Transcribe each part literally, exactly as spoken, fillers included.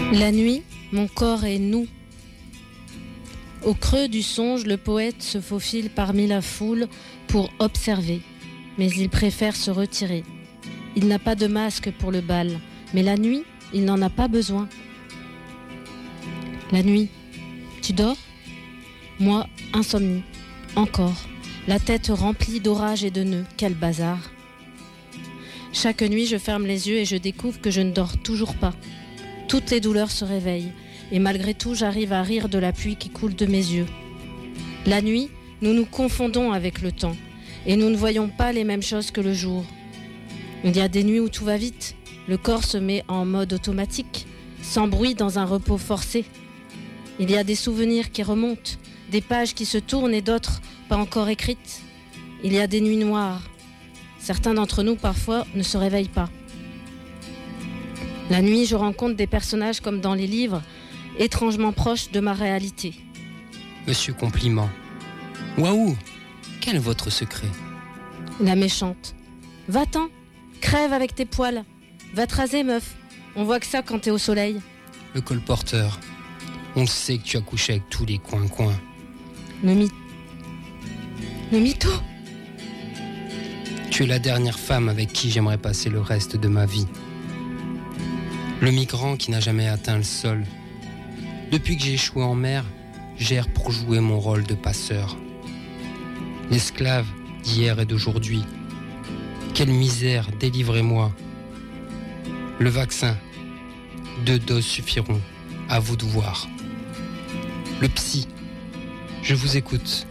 La nuit, mon corps est nu. Au creux du songe, le poète se faufile parmi la foule pour observer, mais il préfère se retirer. Il n'a pas de masque pour le bal, mais la nuit, il n'en a pas besoin. La nuit, tu dors ? Moi, insomnie, encore, la tête remplie d'orages et de nœuds, quel bazar. Chaque nuit, je ferme les yeux et je découvre que je ne dors toujours pas. Toutes les douleurs se réveillent, et malgré tout, j'arrive à rire de la pluie qui coule de mes yeux. La nuit, nous nous confondons avec le temps, et nous ne voyons pas les mêmes choses que le jour. Il y a des nuits où tout va vite, le corps se met en mode automatique, sans bruit dans un repos forcé. Il y a des souvenirs qui remontent, des pages qui se tournent et d'autres pas encore écrites. Il y a des nuits noires. Certains d'entre nous, parfois, ne se réveillent pas. La nuit, je rencontre des personnages comme dans les livres, étrangement proches de ma réalité. Monsieur Compliment. Waouh! Quel est votre secret? La méchante. Va-t'en, crève avec tes poils. Va te raser, meuf. On voit que ça quand t'es au soleil. Le colporteur. On sait que tu as couché avec tous les coins-coins. Le mythe. Le mytho. Tu es la dernière femme avec qui j'aimerais passer le reste de ma vie. Le migrant qui n'a jamais atteint le sol. Depuis que j'ai échoué en mer, j'erre pour jouer mon rôle de passeur. L'esclave d'hier et d'aujourd'hui. Quelle misère, délivrez-moi. Le vaccin. Deux doses suffiront. À vous de voir. Le psy. Je vous écoute.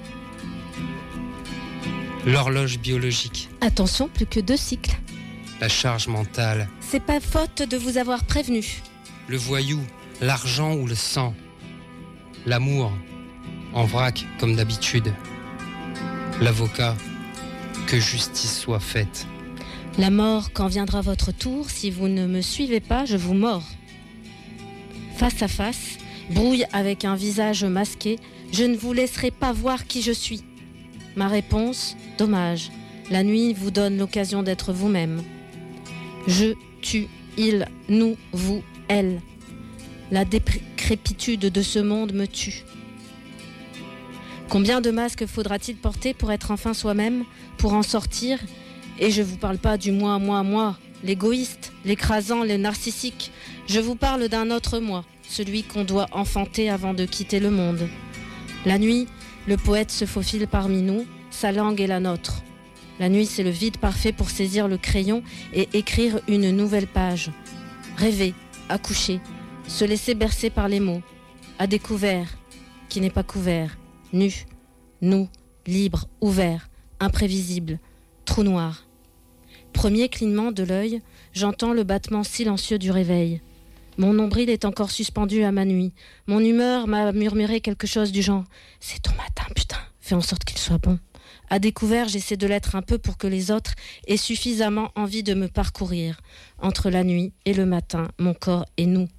L'horloge biologique. Attention, plus que deux cycles. La charge mentale. C'est pas faute de vous avoir prévenu. Le voyou, l'argent ou le sang. L'amour, en vrac comme d'habitude. L'avocat, que justice soit faite. La mort quand viendra votre tour, si vous ne me suivez pas, je vous mords. Face à face, brouille avec un visage masqué, je ne vous laisserai pas voir qui je suis. Ma réponse, dommage. La nuit vous donne l'occasion d'être vous-même. Je, tu, il, nous, vous, elle. La décrépitude de ce monde me tue. Combien de masques faudra-t-il porter pour être enfin soi-même, pour en sortir ? Et je ne vous parle pas du moi, moi, moi, l'égoïste, l'écrasant, le narcissique. Je vous parle d'un autre moi, celui qu'on doit enfanter avant de quitter le monde. La nuit, le poète se faufile parmi nous, sa langue est la nôtre. La nuit, c'est le vide parfait pour saisir le crayon et écrire une nouvelle page. Rêver, accoucher, se laisser bercer par les mots. À découvert, qui n'est pas couvert, nu, nous, libre, ouvert, imprévisible, trou noir. Premier clignement de l'œil, j'entends le battement silencieux du réveil. Mon nombril est encore suspendu à ma nuit. Mon humeur m'a murmuré quelque chose du genre « C'est ton matin, putain, fais en sorte qu'il soit bon ». À découvert, j'essaie de l'être un peu pour que les autres aient suffisamment envie de me parcourir. Entre la nuit et le matin, mon corps est nu.